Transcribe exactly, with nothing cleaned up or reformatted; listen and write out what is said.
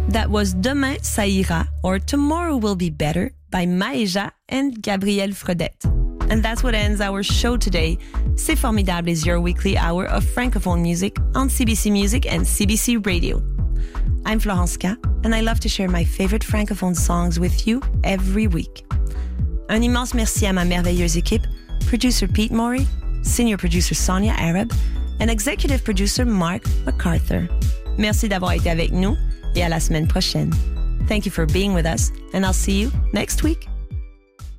That was Demain ça ira or Tomorrow will be better by Maëja and Gabrielle Fredette. And that's what ends our show today. C'est Formidable is your weekly hour of Francophone music on C B C Music and C B C Radio. I'm Florence K, and I love to share my favorite Francophone songs with you every week. Un immense merci à ma merveilleuse équipe, producer Pete Morey, senior producer Sonia Arab, and executive producer Mark MacArthur. Merci d'avoir été avec nous et à la semaine prochaine. Thank you for being with us, and I'll see you next week.